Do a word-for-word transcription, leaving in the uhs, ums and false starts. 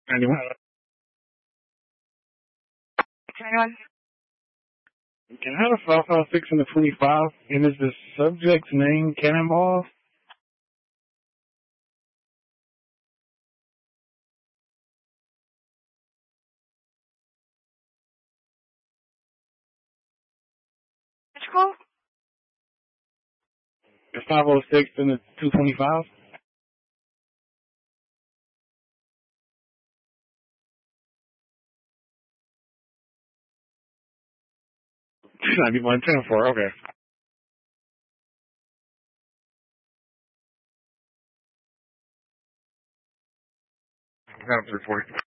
Anyone? Anyone? Can I have a five five six and a twenty-five? And is the subject's name Cannonball? Which call? The five oh six and the two twenty-five? two ninety-one ten four, okay. I got him three forty.